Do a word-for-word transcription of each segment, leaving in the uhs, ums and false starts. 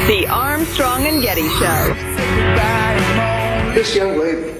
The Armstrong and Getty Show. This young lady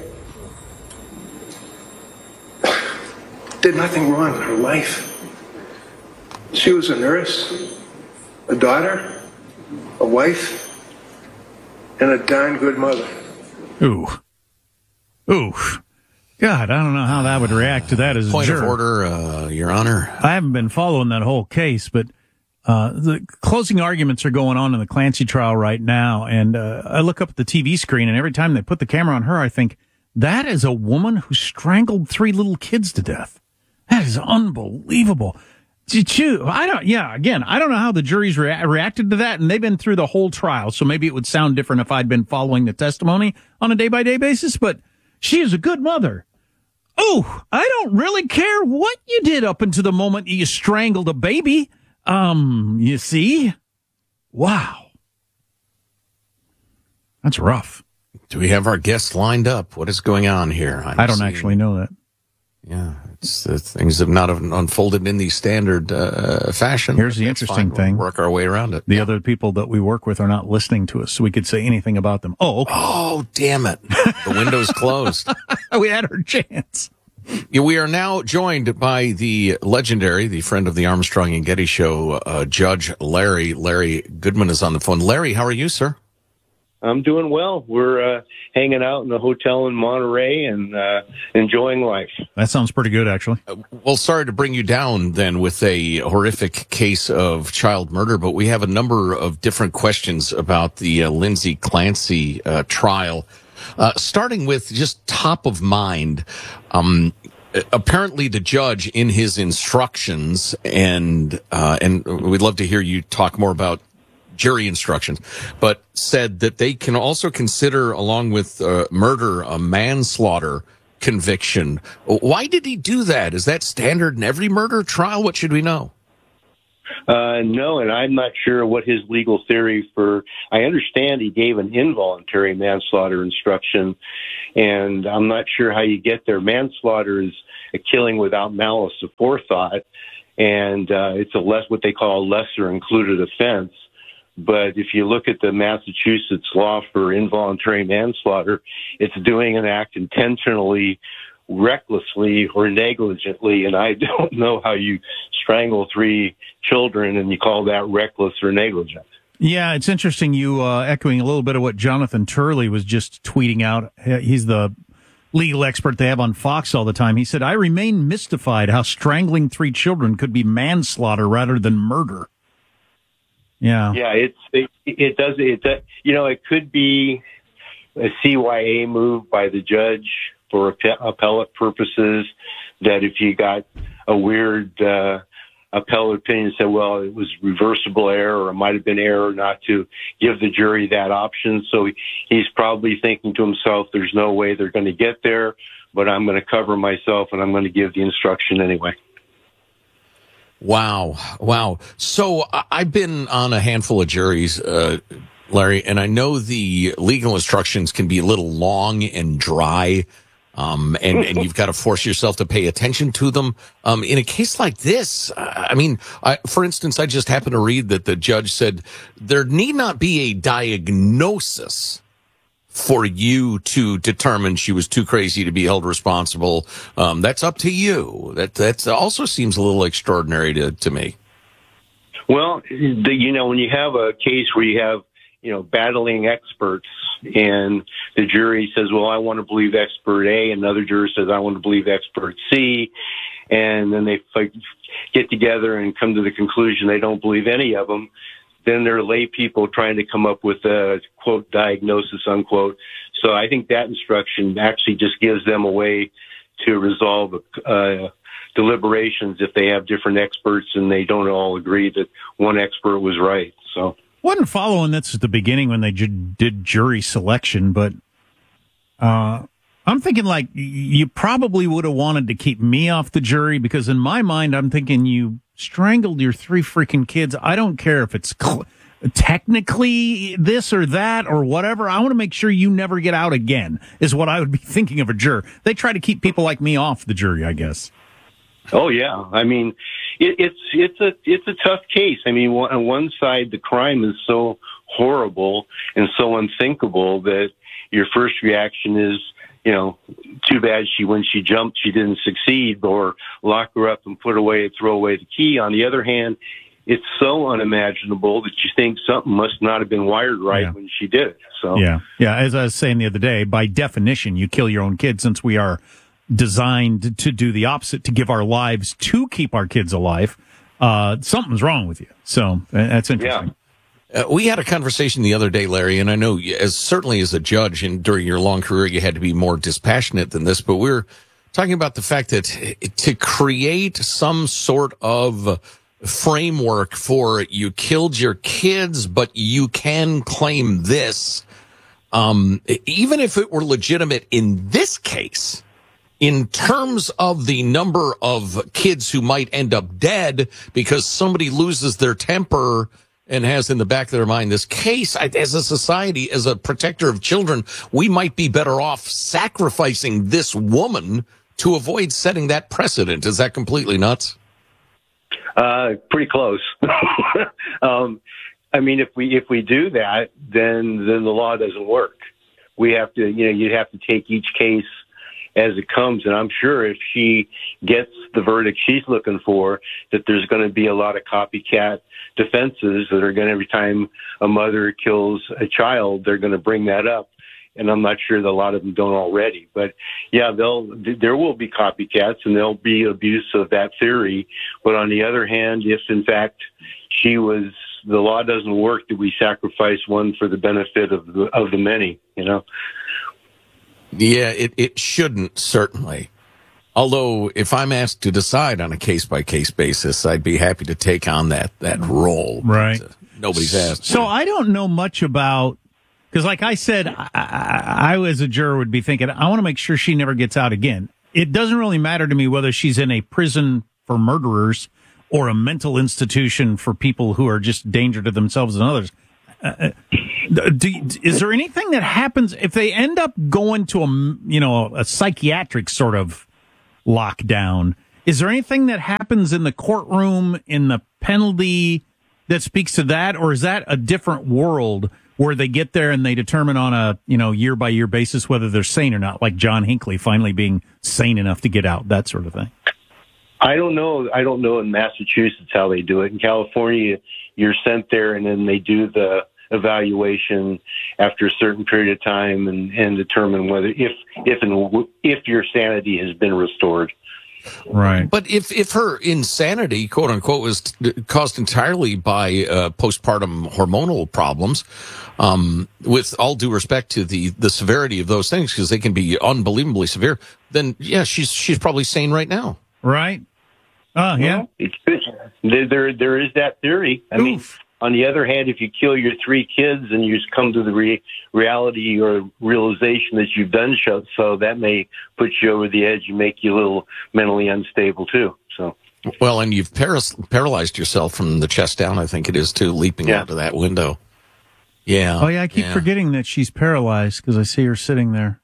did nothing wrong in her life. She was a nurse, a daughter, a wife, and a darn good mother. Ooh. Ooh. God, I don't know how that would react to that as a Point juror. of order, uh, Your Honor. I haven't been following that whole case, but uh, the closing arguments are going on in the Clancy trial right now, and uh, I look up at the T V screen, and every time they put the camera on her, I think, that is a woman who strangled three little kids to death. That is unbelievable. Did you, I don't, yeah, again, I don't know how the jury's rea- reacted to that, and they've been through the whole trial, so maybe it would sound different if I'd been following the testimony on a day-by-day basis, but she is a good mother. Oh, I don't really care what you did up until the moment you strangled a baby. Um, you see? Wow. That's rough. Do we have our guests lined up? What is going on here? I'm I don't seeing, actually know that. Yeah, it's, uh, things have not unfolded in the standard uh, fashion. Here's the That's interesting fine. thing. We'll work our way around it. The yeah. other people that we work with are not listening to us, so we could say anything about them. Oh, okay. Oh, damn it. The window's closed. We had our chance. Yeah, we are now joined by the legendary, the friend of the Armstrong and Getty Show, uh, Judge Larry. Larry Goodman is on the phone. Larry, how are you, sir? I'm doing well. We're uh, hanging out in a hotel in Monterey and uh, enjoying life. That sounds pretty good, actually. Uh, well, sorry to bring you down then with a horrific case of child murder, but we have a number of different questions about the uh, Lindsay Clancy uh, trial. Uh, starting with just top of mind, um, apparently the judge in his instructions, and uh, and we'd love to hear you talk more about jury instructions, but said that they can also consider, along with uh, murder, a manslaughter conviction. Why did he do that? Is that standard in every murder trial? What should we know? Uh, no, and I'm not sure what his legal theory for, I understand he gave an involuntary manslaughter instruction, and I'm not sure how you get there. Manslaughter is a killing without malice aforethought, and uh, it's a less, what they call a lesser included offense. But if you look at the Massachusetts law for involuntary manslaughter, it's doing an act intentionally, recklessly, or negligently. And I don't know how you strangle three children and you call that reckless or negligent. Yeah, it's interesting you uh, echoing a little bit of what Jonathan Turley was just tweeting out. He's the legal expert they have on Fox all the time. He said, I remain mystified how strangling three children could be manslaughter rather than murder. Yeah. Yeah, it's, it, it does, it, you know, it could be a C Y A move by the judge for appellate purposes, that if you got a weird, uh, appellate opinion said, well, it was reversible error, or it might have been error not to give the jury that option. So he, he's probably thinking to himself, there's no way they're going to get there, but I'm going to cover myself and I'm going to give the instruction anyway. Wow. Wow. So I've been on a handful of juries, uh, Larry, and I know the legal instructions can be a little long and dry. Um, and, and you've got to force yourself to pay attention to them. Um, in a case like this, I mean, I, for instance, I just happened to read that the judge said there need not be a diagnosis for you to determine she was too crazy to be held responsible. Um, that's up to you. That that also seems a little extraordinary to, to me. Well, the, you know, when you have a case where you have, you know, battling experts, and the jury says, well, I want to believe expert A, and another juror says, I want to believe expert C, and then they fight, get together and come to the conclusion they don't believe any of them, then there are lay people trying to come up with a, quote, diagnosis, unquote. So I think that instruction actually just gives them a way to resolve uh, deliberations if they have different experts and they don't all agree that one expert was right. So wasn't following this at the beginning when they ju- did jury selection, but uh, I'm thinking like you probably would have wanted to keep me off the jury, because in my mind, I'm thinking you strangled your three freaking kids. I don't care if it's cl- technically this or that or whatever. I want to make sure you never get out again, is what I would be thinking of a juror. They try to keep people like me off the jury, I guess. Oh yeah, I mean, it, it's it's a it's a tough case. I mean, on one side, the crime is so horrible and so unthinkable that your first reaction is, you know, too bad she when she jumped she didn't succeed, or lock her up and put away, throw away the key. On the other hand, it's so unimaginable that you think something must not have been wired right Yeah. when she did it. So Yeah. Yeah. As I was saying the other day, by definition, you kill your own kids, since we are designed to do the opposite, to give our lives to keep our kids alive. Uh, something's wrong with you. So uh, that's interesting. Yeah. Uh, we had a conversation the other day, Larry, and I know you- as certainly as a judge and during your long career, you had to be more dispassionate than this, but we're talking about the fact that to create some sort of framework for you killed your kids, but you can claim this, um, even if it were legitimate in this case, in terms of the number of kids who might end up dead because somebody loses their temper and has in the back of their mind this case, as a society, as a protector of children, we might be better off sacrificing this woman to avoid setting that precedent. Is that completely nuts? Uh, pretty close. um, I mean, if we if we do that, then then the law doesn't work. We have to, you know, you'd have to take each case as it comes, and I'm sure if she gets the verdict she's looking for, that there's going to be a lot of copycat defenses that are going to, every time a mother kills a child, they're going to bring that up. And I'm not sure that a lot of them don't already. But yeah, they'll, there will be copycats and there'll be abuse of that theory. But on the other hand, if in fact she was, the law doesn't work, that we sacrifice one for the benefit of the, of the many, you know? Yeah, it, it shouldn't, certainly. Although, if I'm asked to decide on a case-by-case basis, I'd be happy to take on that, that role. Right. But, uh, nobody's asked. So I don't know much about, because like I said, I, I, I as a juror would be thinking, I want to make sure she never gets out again. It doesn't really matter to me whether she's in a prison for murderers or a mental institution for people who are just danger to themselves and others. Uh, do, is there anything that happens if they end up going to a, you know, a psychiatric sort of lockdown? Is there anything that happens in the courtroom, in the penalty, that speaks to that? Or is that a different world where they get there and they determine on a, you know, year by year basis whether they're sane or not, like John Hinckley finally being sane enough to get out, that sort of thing? I don't know. I don't know in Massachusetts how they do it. In California, you're sent there and then they do the evaluation after a certain period of time and, and determine whether, if, if, and if your sanity has been restored. Right. But if, if her insanity, quote unquote, was t- caused entirely by uh, postpartum hormonal problems, um, with all due respect to the, the severity of those things, because they can be unbelievably severe, then yeah, she's she's probably sane right now. Right. Oh, yeah. Well, it could. There, there, there is that theory. I Oof. mean, on the other hand, if you kill your three kids and you just come to the re- reality or realization that you've done so, so that may put you over the edge and make you a little mentally unstable too. So, Well, and you've paras- paralyzed yourself from the chest down, I think it is, too, leaping Yeah. out of that window. Yeah. Oh, yeah, I keep yeah. forgetting that she's paralyzed because I see her sitting there.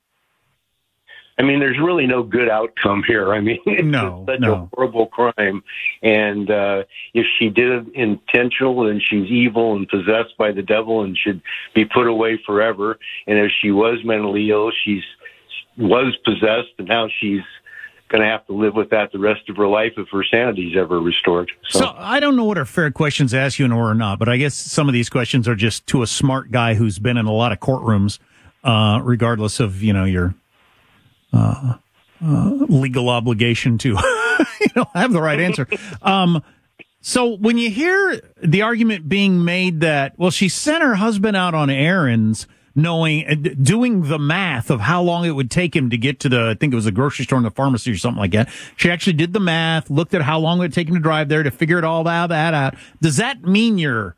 I mean, there's really no good outcome here. I mean, it's No, such no. a horrible crime. And uh, if she did it intentional, then she's evil and possessed by the devil and should be put away forever. And if she was mentally ill, she's was possessed, and now she's going to have to live with that the rest of her life if her sanity's ever restored. So, So I don't know what are fair questions to ask you and or not, but I guess some of these questions are just to a smart guy who's been in a lot of courtrooms, uh, regardless of, you know, your uh, uh, legal obligation to, you know, have the right answer. Um, so when you hear the argument being made that, well, she sent her husband out on errands, knowing, uh, doing the math of how long it would take him to get to the, I think it was the grocery store and the pharmacy or something like that. She actually did the math, looked at how long it would take him to drive there to figure it all out, that out. Does that mean you're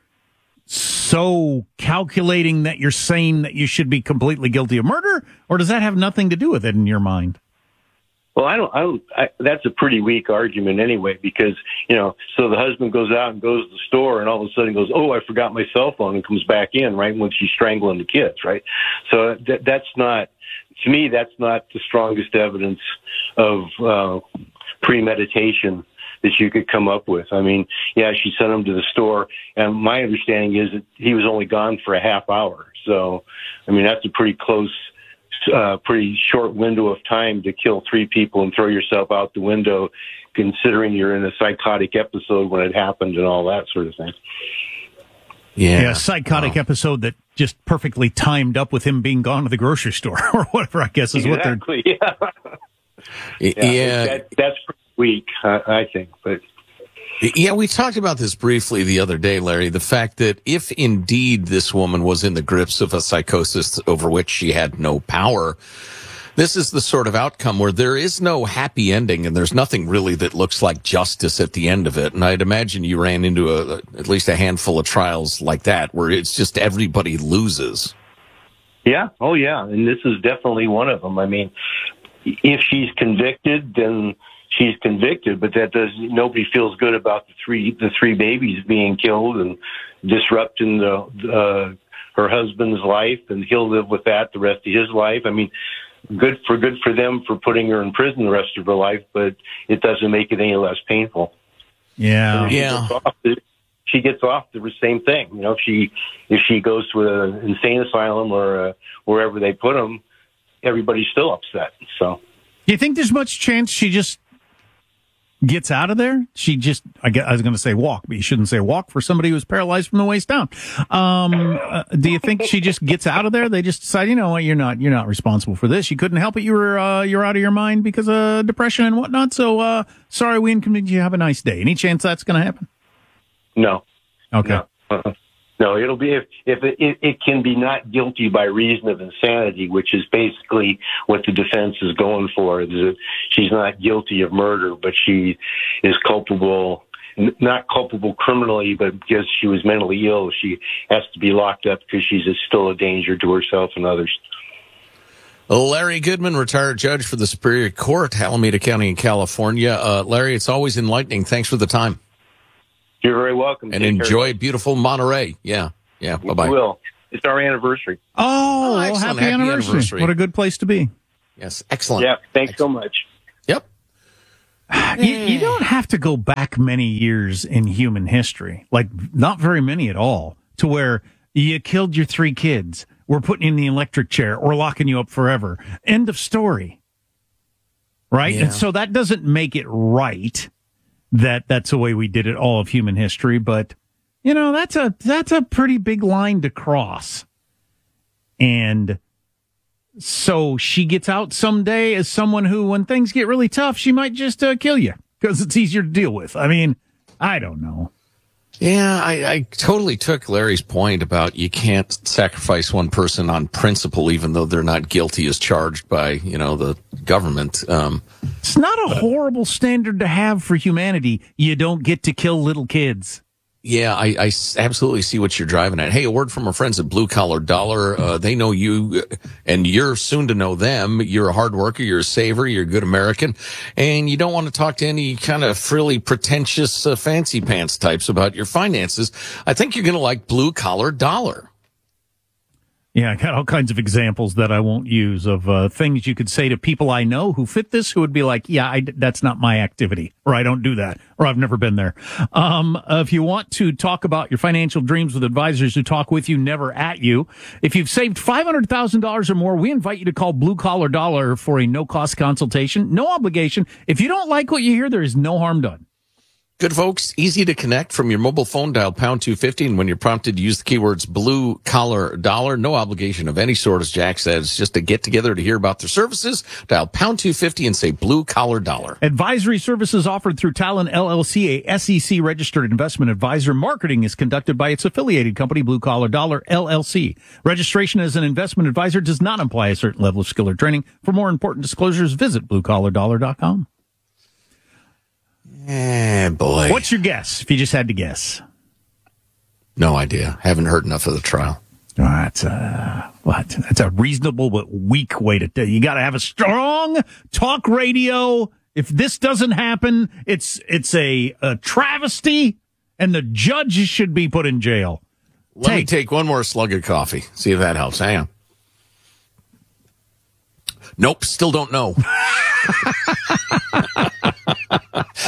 so calculating that you're saying that you should be completely guilty of murder, or does that have nothing to do with it in your mind? well, I don't, I don't, I, that's a pretty weak argument anyway, because, you know, so the husband goes out and goes to the store and all of a sudden goes, oh, I forgot my cell phone, and comes back in, right, when she's strangling the kids, right? So that, that's not, to me, that's not the strongest evidence of, uh, premeditation that you could come up with. I mean, yeah, she sent him to the store, and my understanding is that he was only gone for a half hour. So, I mean, that's a pretty close, uh, pretty short window of time to kill three people and throw yourself out the window, considering you're in a psychotic episode when it happened and all that sort of thing. Yeah, yeah, psychotic wow. episode that just perfectly timed up with him being gone to the grocery store or whatever, I guess is exactly, what they're... Yeah, yeah, yeah. That, that's pretty weak, uh, I think, but... Yeah, we talked about this briefly the other day, Larry, the fact that if indeed this woman was in the grips of a psychosis over which she had no power, this is the sort of outcome where there is no happy ending and there's nothing really that looks like justice at the end of it. And I'd imagine you ran into a, at least a handful of trials like that where it's just everybody loses. Yeah, oh yeah, and this is definitely one of them. I mean, if she's convicted, then she's convicted, but that does nobody feels good about the three the three babies being killed and disrupting the uh, her husband's life, and he'll live with that the rest of his life. I mean, good for good for them for putting her in prison the rest of her life, but it doesn't make it any less painful. Yeah, she yeah. Gets off the, she gets off the same thing. You know, if she if she goes to an insane asylum or uh, wherever they put them, everybody's still upset. So, do you think there's much chance she just gets out of there? She just, I, guess, I was going to say walk, but you shouldn't say walk for somebody who's paralyzed from the waist down. Um, uh, do you think she just gets out of there? They just decide, you know what, you're not, you're not responsible for this. You couldn't help it. You were, uh, you're out of your mind because of depression and whatnot. So, uh, sorry, we inconvenienced you. Have a nice day. Any chance that's going to happen? No. Okay. No. Uh-uh. No, it'll be if, if it, it, it can be not guilty by reason of insanity, which is basically what the defense is going for. Is that she's not guilty of murder, but she is culpable, not culpable criminally, but because she was mentally ill, she has to be locked up because she's a, still a danger to herself and others. Larry Goodman, retired judge for the Superior Court, Alameda County in California. Uh, Larry, it's always enlightening. Thanks for the time. You're very welcome. And Take enjoy care. beautiful Monterey. Yeah. Yeah. We Bye-bye. will. It's our anniversary. Oh, Oh, well, excellent. happy, Happy anniversary. anniversary. What a good place to be. Yes. Excellent. Yeah. Thanks excellent. so much. Yep. You, you don't have to go back many years in human history, like not very many at all, to where you killed your three kids, we're putting you in the electric chair, or locking you up forever. End of story. Right? Yeah. And so that doesn't make it right that that's the way we did it all of human history, but you know, that's a that's a pretty big line to cross. And so she gets out someday as someone who, when things get really tough, she might just uh, kill you because it's easier to deal with. I mean, I don't know. Yeah, I, I totally took Larry's point about you can't sacrifice one person on principle, even though they're not guilty as charged by, you know, the government. Um, it's not a horrible standard to have for humanity. You don't get to kill little kids. Yeah, I, I absolutely see what you're driving at. Hey, a word from our friends at Blue Collar Dollar. Uh, they know you, and you're soon to know them. You're a hard worker, you're a saver, you're a good American, and you don't want to talk to any kind of frilly, pretentious, uh, fancy pants types about your finances. I think you're going to like Blue Collar Dollar. Yeah, I got all kinds of examples that I won't use of uh, things you could say to people I know who fit this, who would be like, yeah, I, that's not my activity, or I don't do that, or I've never been there. Um, uh, if you want to talk about your financial dreams with advisors who talk with you, never at you, if you've saved five hundred thousand dollars or more, we invite you to call Blue Collar Dollar for a no-cost consultation, no obligation. If you don't like what you hear, there is no harm done. Good folks, easy to connect from your mobile phone. Dial pound two fifty, and when you're prompted, use the keywords Blue Collar Dollar. No obligation of any sort, as Jack says, just to get together to hear about their services. Dial pound two fifty and say Blue Collar Dollar. Advisory services offered through Talon L L C, a S E C registered investment advisor. Marketing is conducted by its affiliated company, Blue Collar Dollar L L C. Registration as an investment advisor does not imply a certain level of skill or training. For more important disclosures, visit blue collar dollar dot com. Eh, boy. What's your guess, if you just had to guess? No idea. Haven't heard enough of the trial. Oh, that's a, what? That's a reasonable but weak way to do it. You got to have a strong talk radio. If this doesn't happen, it's it's a, a travesty, and the judge should be put in jail. Let Take. me take one more slug of coffee. See if that helps. Hang on. Nope, still don't know.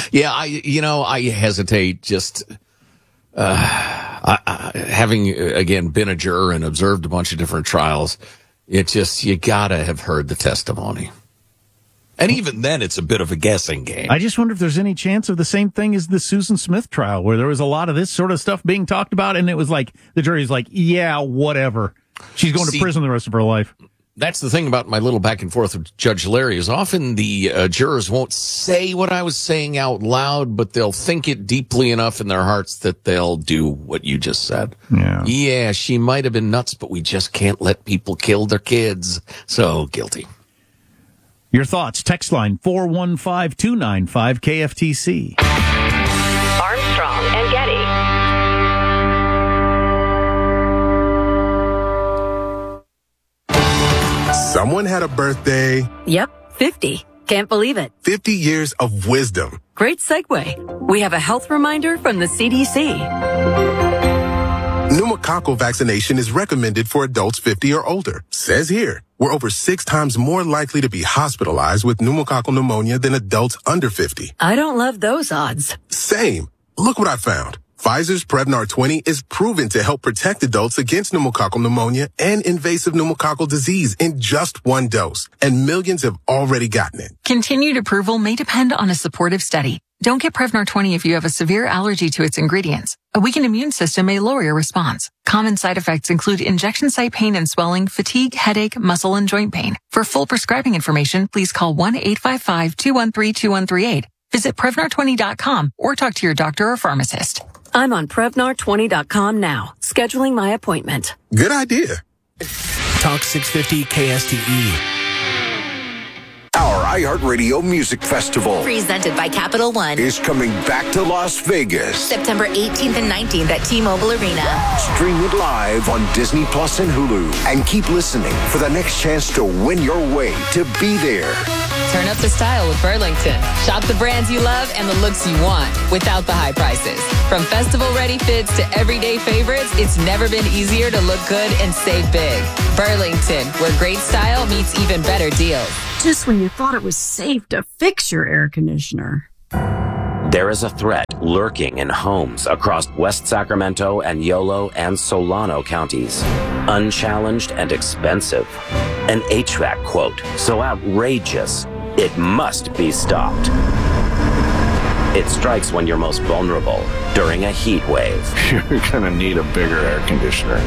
Yeah, I you know I hesitate just uh, I, I, having again been a juror and observed a bunch of different trials. It just you gotta have heard the testimony, and even then, it's a bit of a guessing game. I just wonder if there's any chance of the same thing as the Susan Smith trial, where there was a lot of this sort of stuff being talked about, and it was like the jury's like, "Yeah, whatever." She's going See, to prison the rest of her life. That's the thing about my little back and forth with Judge Larry is often the uh, jurors won't say what I was saying out loud, but they'll think it deeply enough in their hearts that they'll do what you just said. Yeah. Yeah, she might have been nuts, but we just can't let people kill their kids. So guilty. Your thoughts, text line four one five two nine five K F T C. Armstrong and Getty. Someone had a birthday. Yep, fifty. Can't believe it. fifty years of wisdom. Great segue. We have a health reminder from the C D C. Pneumococcal vaccination is recommended for adults fifty or older. Says here, we're over six times more likely to be hospitalized with pneumococcal pneumonia than adults under fifty. I don't love those odds. Same. Look what I found. Pfizer's Prevnar twenty is proven to help protect adults against pneumococcal pneumonia and invasive pneumococcal disease in just one dose. And millions have already gotten it. Continued approval may depend on a supportive study. Don't get Prevnar twenty if you have a severe allergy to its ingredients. A weakened immune system may lower your response. Common side effects include injection site pain and swelling, fatigue, headache, muscle, and joint pain. For full prescribing information, please call one eight five five, two one three, two one three eight. Visit Prevnar twenty dot com or talk to your doctor or pharmacist. I'm on Prevnar twenty dot com now, scheduling my appointment. Good idea. Talk six fifty K S T E. Our iHeartRadio Music Festival, presented by Capital One, is coming back to Las Vegas. September eighteenth and nineteenth at T-Mobile Arena. Stream it live on Disney Plus and Hulu. And keep listening for the next chance to win your way to be there. Turn up the style with Burlington. Shop the brands you love and the looks you want without the high prices. From festival-ready fits to everyday favorites, it's never been easier to look good and save big. Burlington, where great style meets even better deals. Just when you thought it was safe to fix your air conditioner. There is a threat lurking in homes across West Sacramento and Yolo and Solano counties. Unchallenged and expensive. An H V A C quote so outrageous, it must be stopped. It strikes when you're most vulnerable, during a heat wave. You're gonna need a bigger air conditioner.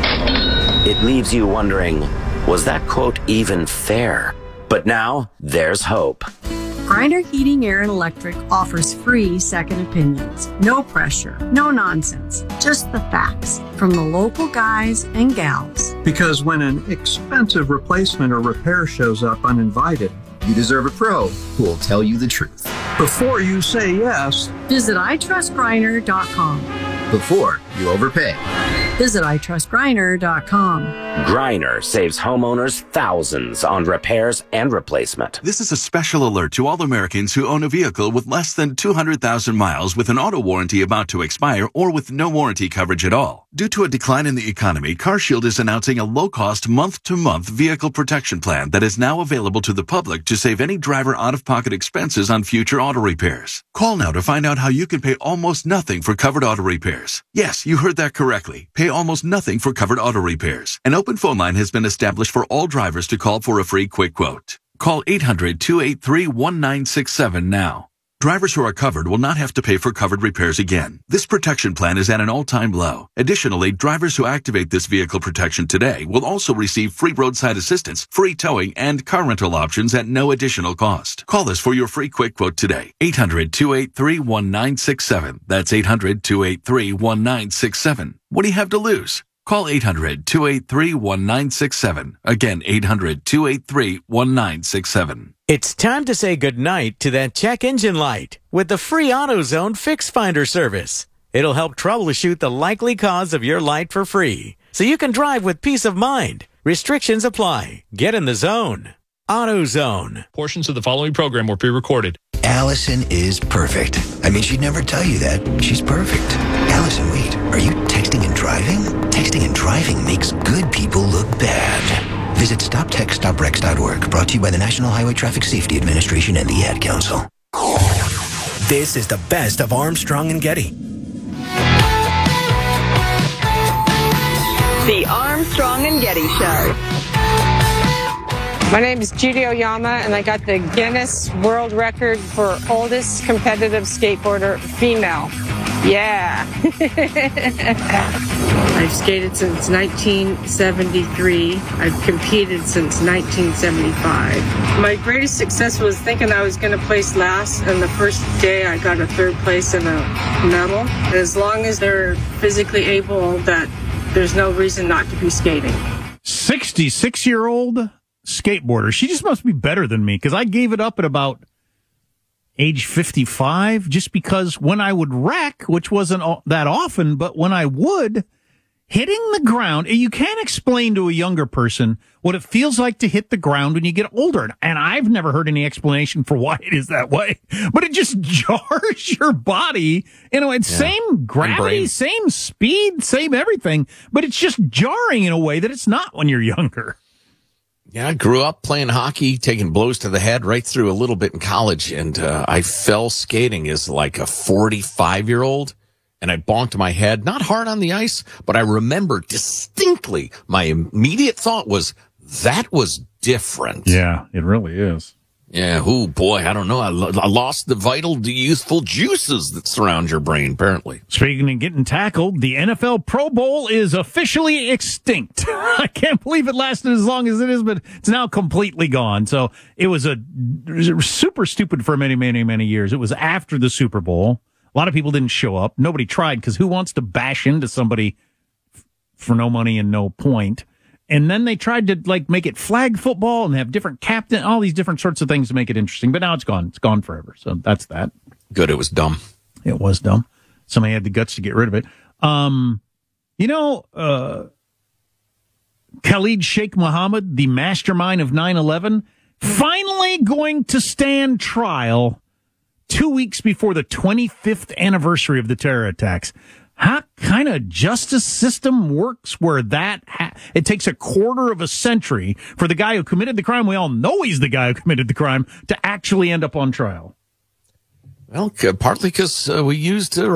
It leaves you wondering, was that quote even fair? But now, there's hope. Griner Heating, Air, and Electric offers free second opinions. No pressure, no nonsense, just the facts from the local guys and gals. Because when an expensive replacement or repair shows up uninvited, you deserve a pro who will tell you the truth. Before you say yes, visit I trust griner dot com. Before you overpay, visit I trust griner dot com. Griner saves homeowners thousands on repairs and replacement. This is a special alert to all Americans who own a vehicle with less than two hundred thousand miles with an auto warranty about to expire or with no warranty coverage at all. Due to a decline in the economy, CarShield is announcing a low-cost month-to-month vehicle protection plan that is now available to the public to save any driver out-of-pocket expenses on future auto repairs. Call now to find out how you can pay almost nothing for covered auto repairs. Yes, you heard that correctly. Pay almost nothing for covered auto repairs. An open phone line has been established for all drivers to call for a free quick quote. Call eight hundred, two eight three, one nine six seven now. Drivers who are covered will not have to pay for covered repairs again. This protection plan is at an all-time low. Additionally, drivers who activate this vehicle protection today will also receive free roadside assistance, free towing, and car rental options at no additional cost. Call us for your free quick quote today. eight hundred, two eight three, one nine six seven. That's eight hundred, two eight three, one nine six seven. What do you have to lose? Call eight hundred, two eight three, one nine six seven. Again, eight hundred, two eight three, one nine six seven. It's time to say goodnight to that check engine light with the free AutoZone Fix Finder service. It'll help troubleshoot the likely cause of your light for free, so you can drive with peace of mind. Restrictions apply. Get in the zone. AutoZone. Portions of the following program were pre-recorded. Allison is perfect. I mean, she'd never tell you that. She's perfect. Allison, wait, are you texting and driving? Texting and driving makes good people look bad. Visit stop text stop wrecks dot org, brought to you by the National Highway Traffic Safety Administration and the Ad Council. This is the best of Armstrong and Getty. The Armstrong and Getty Show. My name is Judy Oyama, and I got the Guinness World Record for oldest competitive skateboarder female. Yeah. I've skated since nineteen seventy-three. I've competed since nineteen seventy-five. My greatest success was thinking I was going to place last, and the first day I got a third place and a medal. And as long as they're physically able, that there's no reason not to be skating. sixty-six-year-old skateboarder. She just must be better than me, because I gave it up at about age fifty-five, just because when I would wreck, which wasn't that often, but when I would, hitting the ground, you can't explain to a younger person what it feels like to hit the ground when you get older. And I've never heard any explanation for why it is that way, but it just jars your body. You know, it's yeah. same gravity, same speed, same everything, but it's just jarring in a way that it's not when you're younger. Yeah, I grew up playing hockey, taking blows to the head right through a little bit in college, and uh, I fell skating as like a forty-five-year-old, and I bonked my head, not hard on the ice, but I remember distinctly my immediate thought was, that was different. Yeah, it really is. Yeah, oh boy, I don't know. I, lo- I lost the vital, the youthful juices that surround your brain, apparently. Speaking of getting tackled, the N F L Pro Bowl is officially extinct. I can't believe it lasted as long as it is, but it's now completely gone. So it was a it was super stupid for many, many, many years. It was after the Super Bowl. A lot of people didn't show up. Nobody tried, because who wants to bash into somebody f- for no money and no point? And then they tried to like make it flag football and have different captain, all these different sorts of things to make it interesting. But now it's gone. It's gone forever. So that's that. Good. It was dumb. It was dumb. Somebody had the guts to get rid of it. Um, you know, uh, Khalid Sheikh Mohammed, the mastermind of nine eleven, finally going to stand trial two weeks before the twenty-fifth anniversary of the terror attacks. How kind of justice system works where that ha- it takes a quarter of a century for the guy who committed the crime? We all know he's the guy who committed the crime to actually end up on trial. Well, partly because uh, we used uh,